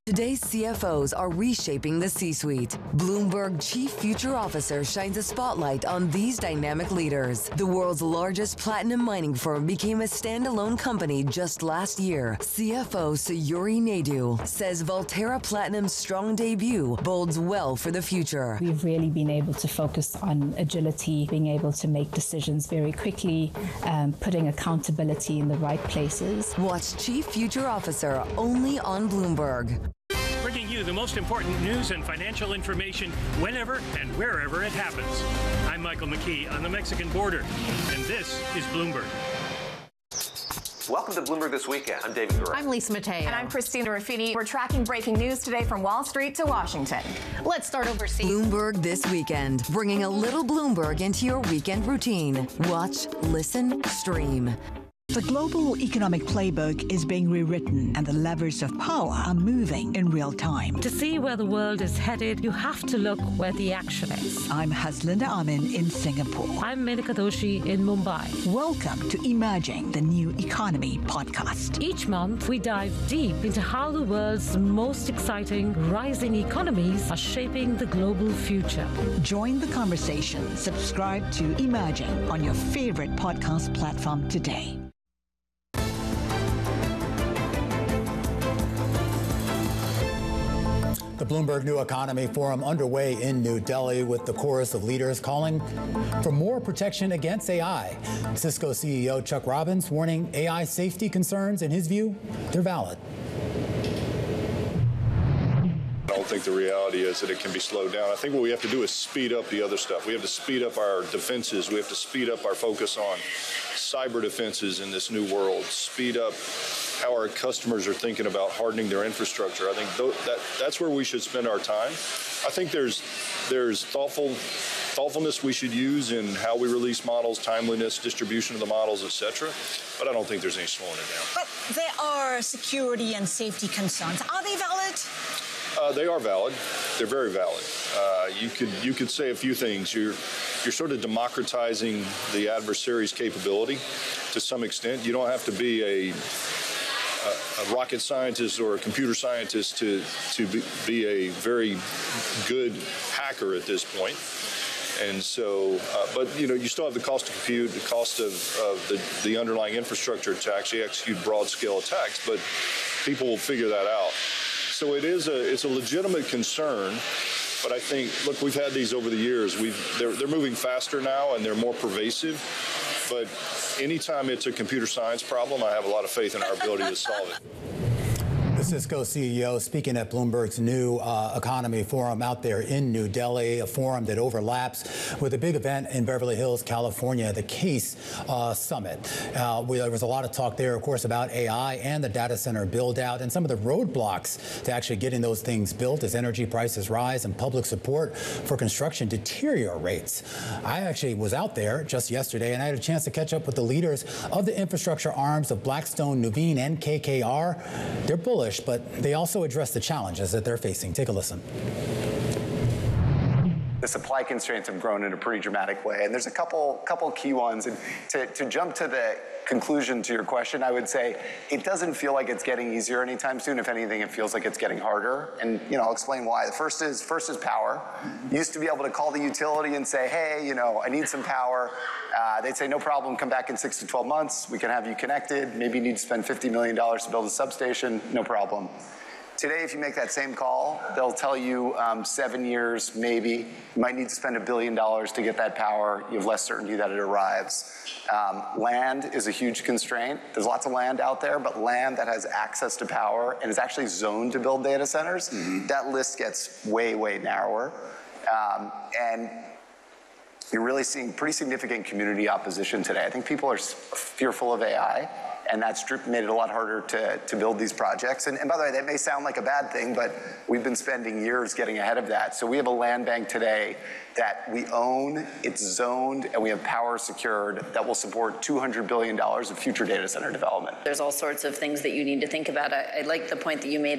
Today's CFOs are reshaping the C-suite. Bloomberg Chief Future Officer shines a spotlight on these dynamic leaders. The world's largest platinum mining firm became a standalone company just last year. CFO Sayuri Naidu says Valterra Platinum's strong debut bodes well for the future. We've really been able to focus on agility, being able to make decisions very quickly, putting accountability in the right places. Watch Chief Future Officer only on Bloomberg. Bringing you the most important news and financial information whenever and wherever it happens. I'm Michael McKee on the Mexican border, and this is Bloomberg. Welcome to Bloomberg This Weekend. I'm David Gura. I'm Lisa Mateo. And I'm Christina Ruffini. We're tracking breaking news today from Wall Street to Washington. Let's start overseas. Bloomberg This Weekend, bringing a little Bloomberg into your weekend routine. Watch, listen, stream. The global economic playbook is being rewritten, and the levers of power are moving in real time. To see where the world is headed, you have to look where the action is. I'm Haslinda Amin in Singapore. I'm Menika Doshi in Mumbai. Welcome to Emerging the New Economy podcast. Each month, we dive deep into how the world's most exciting rising economies are shaping the global future. Join the conversation. Subscribe to Emerging on your favorite podcast platform today. The Bloomberg New Economy Forum underway in New Delhi with the chorus of leaders calling for more protection against AI. Cisco CEO Chuck Robbins warning AI safety concerns. In his view, they're valid. I don't think the reality is that it can be slowed down. I think what we have to do is speed up the other stuff. We have to speed up our defenses. We have to speed up our focus on cyber defenses in this new world, speed up how our customers are thinking about hardening their infrastructure. I think that's where we should spend our time. I think there's thoughtfulness we should use in how we release models, timeliness, distribution of the models, et cetera. But I don't think there's any slowing it down. But there are security and safety concerns. Are they valid? They are valid. They're very valid. You could say a few things. You're sort of democratizing the adversary's capability to some extent. You don't have to be a rocket scientist or a computer scientist to be a very good hacker at this point. And so, but you still have the cost of compute, the cost of the underlying infrastructure to actually execute broad-scale attacks. But people will figure that out. So it's a legitimate concern. But I think, look, we've had these over the years. They're moving faster now, and they're more pervasive. But anytime it's a computer science problem, I have a lot of faith in our ability to solve it. The Cisco CEO speaking at Bloomberg's New Economy Forum out there in New Delhi, a forum that overlaps with a big event in Beverly Hills, California, the CASE Summit. There was a lot of talk there, of course, about AI and the data center build out and some of the roadblocks to actually getting those things built as energy prices rise and public support for construction deteriorates. I actually was out there just yesterday, and I had a chance to catch up with the leaders of the infrastructure arms of Blackstone, Nuveen, and KKR. They're bullish, but they also address the challenges that they're facing. Take a listen. The supply constraints have grown in a pretty dramatic way, and there's a couple key ones. And to jump to the conclusion to your question, I would say it doesn't feel like it's getting easier anytime soon. If anything, it feels like it's getting harder. And I'll explain why. The first is power. You used to be able to call the utility and say, hey, I need some power. They'd say, no problem, come back in 6 to 12 months. We can have you connected. Maybe you need to spend $50 million to build a substation. No problem. Today, if you make that same call, they'll tell you 7 years, maybe. You might need to spend $1 billion to get that power. You have less certainty that it arrives. Land is a huge constraint. There's lots of land out there, but land that has access to power and is actually zoned to build data centers, that list gets way, way narrower. And you're really seeing pretty significant community opposition today. I think people are fearful of AI, and that's made it a lot harder to build these projects. And by the way, that may sound like a bad thing, but we've been spending years getting ahead of that. So we have a land bank today that we own, it's zoned, and we have power secured that will support $200 billion of future data center development. There's all sorts of things that you need to think about. I like the point that you made